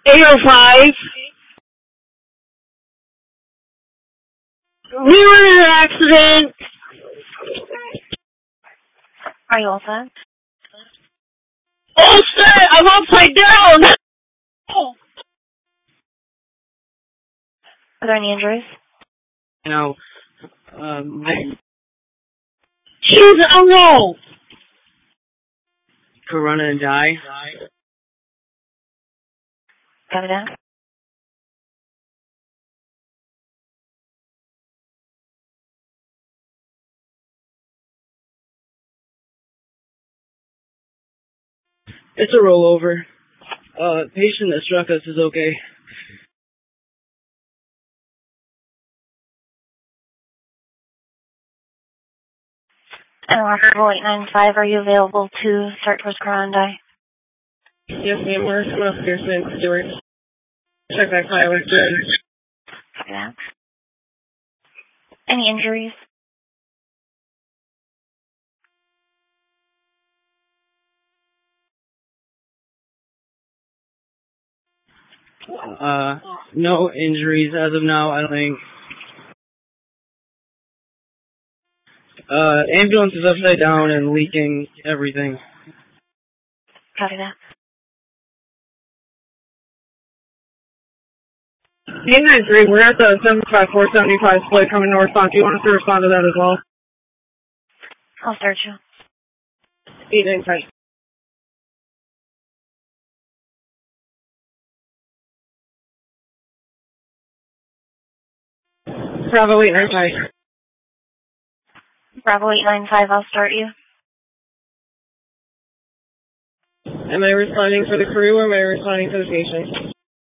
805. We were in an accident. Are you all set? Oh shit, I'm upside down! Are there any injuries? No. Jesus, oh no! Could run and die. Got it down? It's a rollover. Patient that struck us is okay. And Bravo 895, are you available to start towards Corondai? Yes, ma'am. We're coming up here, St. Stewart. Check back highway. Copy that. Any injuries? No injuries as of now, I don't think. Ambulance is upside down and leaking everything. Copy that. 893, we're at the 75475 split coming northbound. Do you want us to respond to that as well? I'll start you. 895. Bravo 895. Bravo 895, I'll start you. Am I responding for the crew or am I responding for the patient?